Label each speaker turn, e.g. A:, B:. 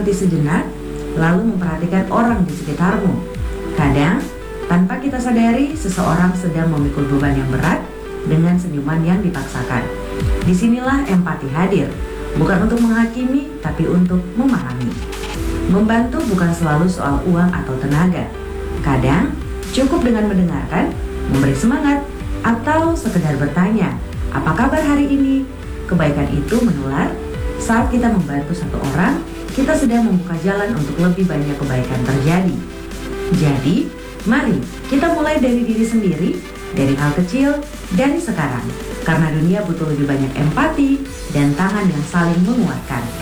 A: berhenti sejenak, lalu memperhatikan orang di sekitarmu. Kadang, tanpa kita sadari, seseorang sedang memikul beban yang berat dengan senyuman yang dipaksakan. Disinilah empati hadir, bukan untuk menghakimi, tapi untuk memahami. Membantu bukan selalu soal uang atau tenaga. Kadang, cukup dengan mendengarkan, memberi semangat, atau sekedar bertanya, "Apa kabar hari ini?" Kebaikan itu menular. Saat kita membantu satu orang, kita sedang membuka jalan untuk lebih banyak kebaikan terjadi. Jadi, mari kita mulai dari diri sendiri, dari hal kecil, dari sekarang. Karena dunia butuh lebih banyak empati dan tangan yang saling menguatkan.